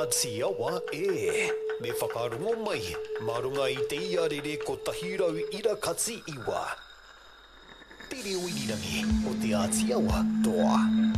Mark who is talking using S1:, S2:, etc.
S1: Atiawa me whakarongo mai, marunga I te iarere ko tahirau ira katsi iwa. Te reo irirangi o te Atiawa toa.